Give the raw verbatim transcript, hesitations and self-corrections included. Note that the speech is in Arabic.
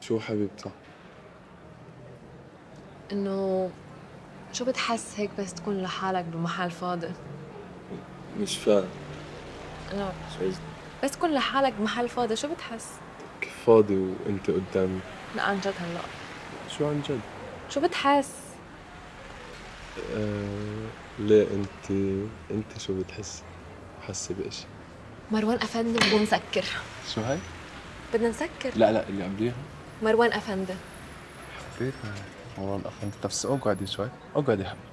شو حبيبتي؟ إنه شو بتحس هيك بس تكون لحالك بمحل فاضي؟ مش فاهم. لا شوي، بس تكون لحالك بمحل فاضي شو بتحس؟ كيف فاضي وانت قدامي؟ لا عن جد هلأ شو عن جد؟ شو بتحس؟ آه... ليه انت انت شو بتحسي؟ حاسة بإشي؟ مروان أفندي بدنا نسكر. شو هاي؟ بدنا نسكر. لا لا اللي قبليها. مروان أفندي. حبيتها. مروان أفندي، بس اقعدي شوي، اقعدي حبيبتي.